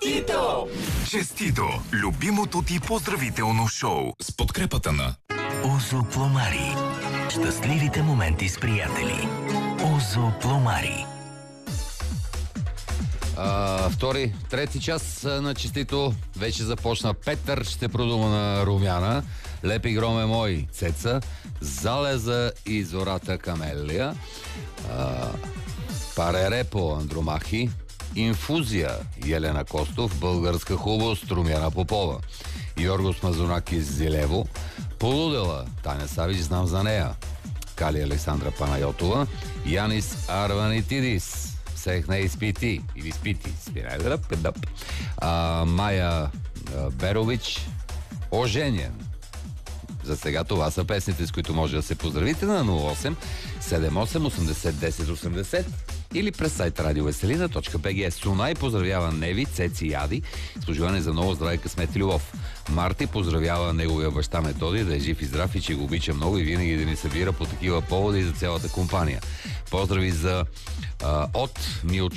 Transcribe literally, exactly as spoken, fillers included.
Честито! Честито! Любимото ти поздравително шоу с подкрепата на Озо Пломари. Щастливите моменти с приятели. Озо Пломари. А, втори, трети час на Честито вече започна. Петър ще продума на Румяна. Лепи громе мой Цеца. Залеза и зората Камелия. А, Паререпо Андромахи. Инфузия Елена Костов. Българска хубост Румяна Попова. Йоргос Мазунаки Зелево. Полудела Таня Савич, знам за нея. Кали Александра Панайотова. Янис Арванитидис. Всех на изпити или спити. А, Майя а, Берович. Оженен. За сега това са песните, с които може да се поздравите на нула осем седем осем осемдесет десет осемдесет или през сайт радиовеселина точка би джи. Сунай поздравява Неви, Цеци и Ади с пожелание за много здраве, късмет и любов. Марти поздравява неговия баща Методи да е жив и здрав и че го обича много и винаги да ни събира по такива поводи и за цялата компания. Поздрави за а, от Милчо